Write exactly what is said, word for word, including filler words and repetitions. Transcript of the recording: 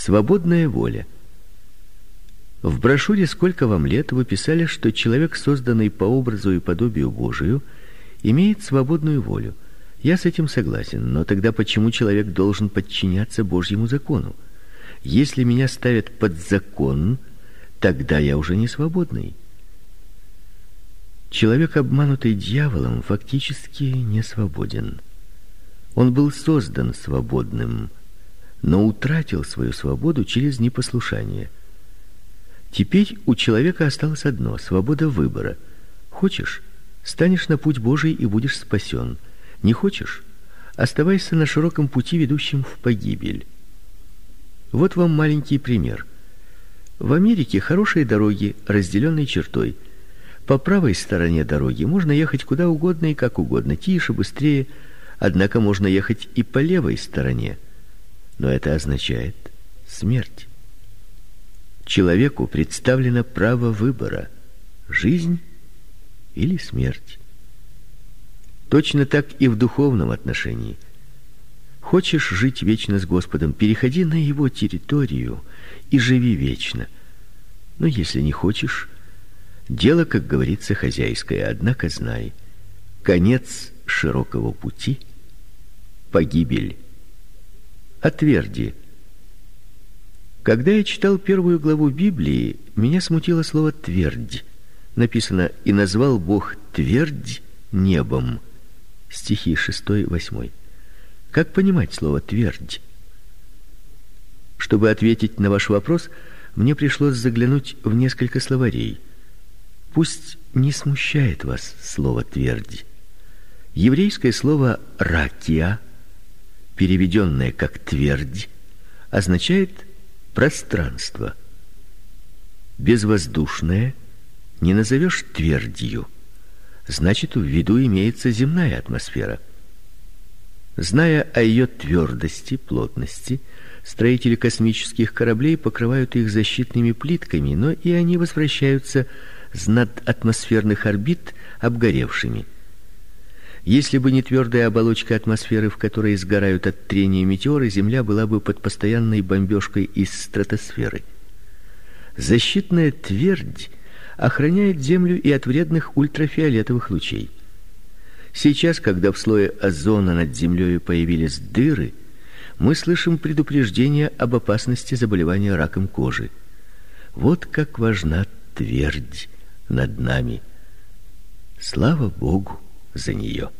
Свободная воля. В брошюре «Сколько вам лет» вы писали, что человек, созданный по образу и подобию Божию, имеет свободную волю. Я с этим согласен, но тогда почему человек должен подчиняться Божьему закону? Если меня ставят под закон, тогда я уже не свободный. Человек, обманутый дьяволом, фактически не свободен. Он был создан свободным, но утратил свою свободу через непослушание. Теперь у человека осталось одно — свобода выбора. Хочешь — станешь на путь Божий и будешь спасен. Не хочешь — оставайся на широком пути, ведущем в погибель. Вот вам маленький пример. В Америке хорошие дороги, разделенные чертой. По правой стороне дороги можно ехать куда угодно и как угодно, тише, быстрее, однако можно ехать и по левой стороне. Но это означает смерть. Человеку представлено право выбора: жизнь или смерть. Точно так и в духовном отношении. Хочешь жить вечно с Господом, переходи на Его территорию и живи вечно. Но если не хочешь, дело, как говорится, хозяйское. Однако знай, конец широкого пути — погибель. Отверди. Когда я читал первую главу Библии, меня смутило слово «твердь». Написано: «И назвал Бог твердь небом». Стихи шестой, восьмой. Как понимать слово «твердь»? Чтобы ответить на ваш вопрос, мне пришлось заглянуть в несколько словарей. Пусть не смущает вас слово «твердь». Еврейское слово «ракия», переведенное как «твердь», означает пространство. Безвоздушное не назовешь твердью, значит, в виду имеется земная атмосфера. Зная о ее твердости, плотности, строители космических кораблей покрывают их защитными плитками, но и они возвращаются с надатмосферных орбит обгоревшими. Если бы не твердая оболочка атмосферы, в которой сгорают от трения метеоры, Земля была бы под постоянной бомбежкой из стратосферы. Защитная твердь охраняет Землю и от вредных ультрафиолетовых лучей. Сейчас, когда в слое озона над Землей появились дыры, мы слышим предупреждения об опасности заболевания раком кожи. Вот как важна твердь над нами. Слава Богу за нее.